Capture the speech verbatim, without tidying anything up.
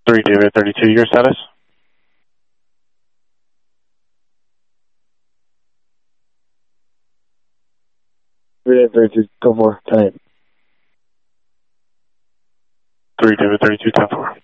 three David thirty-two, your status? three David thirty-two, go for ten eight. three David thirty-two, ten four.